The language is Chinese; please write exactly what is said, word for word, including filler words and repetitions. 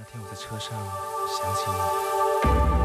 天我在车上想起你。